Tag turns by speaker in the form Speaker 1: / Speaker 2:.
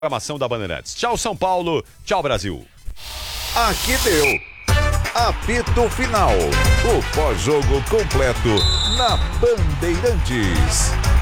Speaker 1: Programação da Bandeirantes. Tchau, São Paulo. Tchau, Brasil.
Speaker 2: Aqui deu. Apito Final. O pós-jogo completo na Bandeirantes.